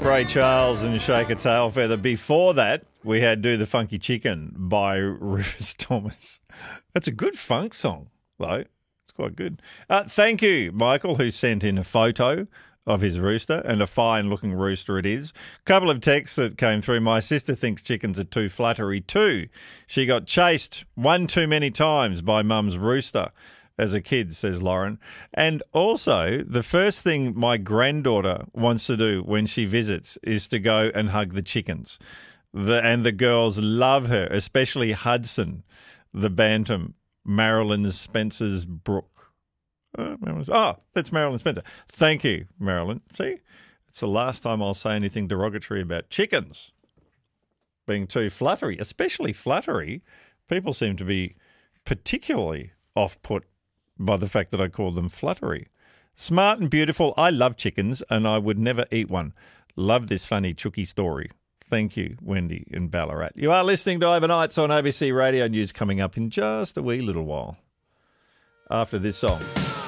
Ray Charles and Shake a Tail Feather. Before that, we had Do the Funky Chicken by Rufus Thomas. That's a good funk song, though. It's quite good. Thank you, Michael, who sent in a photo of his rooster, and a fine-looking rooster it is. Couple of texts that came through. My sister thinks chickens are too fluttery too. She got chased one too many times by mum's rooster as a kid, says Lauren. And also, the first thing my granddaughter wants to do when she visits is to go and hug the chickens. And the girls love her, especially Hudson, the bantam, Marilyn Spencer's brook. That's Marilyn Spencer. Thank you, Marilyn. See, it's the last time I'll say anything derogatory about chickens being too fluttery, especially fluttery. People seem to be particularly off-put by the fact that I call them fluttery. Smart and beautiful. I love chickens and I would never eat one. Love this funny Chucky story. Thank you, Wendy in Ballarat. You are listening to Overnights on ABC Radio News, coming up in just a wee little while after this song.